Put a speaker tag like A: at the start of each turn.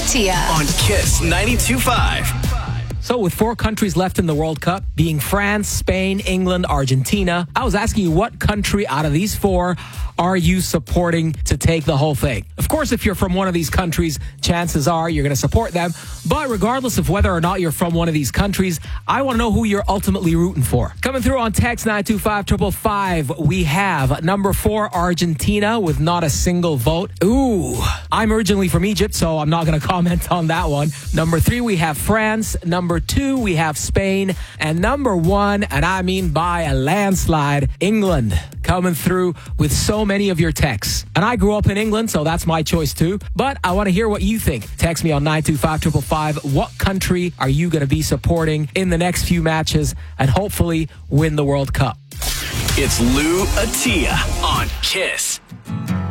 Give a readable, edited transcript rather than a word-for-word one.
A: Atia.
B: On Kiss 92.5.
C: So with 4 countries left in the World Cup, being France, Spain, England, Argentina, I was asking you what country out of these 4 are you supporting to take the whole thing? Of course, if you're from one of these countries, chances are you're going to support them. But regardless of whether or not you're from one of these countries, I want to know who you're ultimately rooting for. Coming through on text 925-555, we have number 4, Argentina, with not a single vote. Ooh, I'm originally from Egypt, so I'm not going to comment on that one. Number 3, we have France. Number 2, we have Spain. And number 1, and I mean by a landslide, England, coming through with so many of your texts. And I grew up in England, so that's my choice too. But I want to hear what you think. Text me on 925-555. What country are you going to be supporting in the next few matches and hopefully win the World Cup?
B: It's Lou Atia on Kiss.